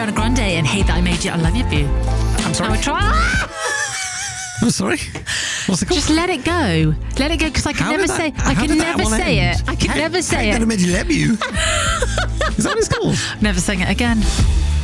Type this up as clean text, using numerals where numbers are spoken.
Ariana Grande and Hate That I Made You, I Love You Boo. I'm sorry. Now try. I'm sorry. What's it called? Just let it go. Let it go, because I can never say. I can never say it. I can never say I it. made you let you. Is that what it's called? Never sing it again.